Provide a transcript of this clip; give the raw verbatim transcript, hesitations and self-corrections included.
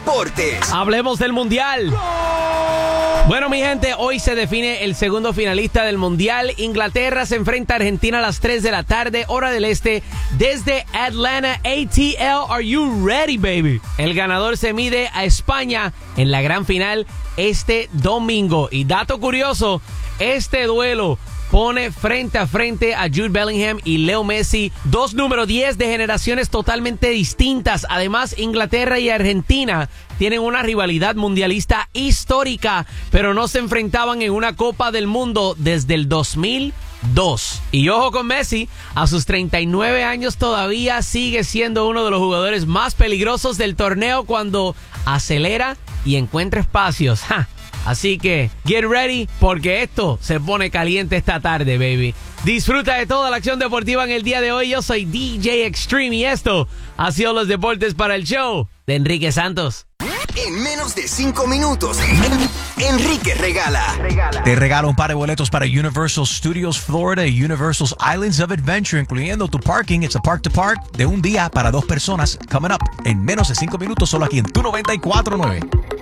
deportes. Hablemos del Mundial. Bueno, mi gente, hoy se define el segundo finalista del Mundial. Inglaterra se enfrenta a Argentina a las tres de la tarde, hora del este, desde Atlanta. A T L, are you ready, baby? El ganador se mide a España en la gran final este domingo. Y dato curioso, este duelo pone frente a frente a Jude Bellingham y Leo Messi, dos número diez de generaciones totalmente distintas. Además, Inglaterra y Argentina tienen una rivalidad mundialista histórica, pero no se enfrentaban en una Copa del Mundo desde el dos mil dos. Y ojo con Messi, a sus treinta y nueve años todavía sigue siendo uno de los jugadores más peligrosos del torneo cuando acelera y encuentra espacios. ¡Ja! Así que, get ready, porque esto se pone caliente esta tarde, baby. Disfruta de toda la acción deportiva en el día de hoy. Yo soy D J Extreme y esto ha sido los deportes para el show de Enrique Santos. En menos de cinco minutos, Enrique regala. Te regalo un par de boletos para Universal Studios Florida y Universal's Islands of Adventure, incluyendo tu parking. It's a park to park de un día para dos personas. Coming up en menos de cinco minutos, solo aquí en tu noventa y cuatro punto nueve.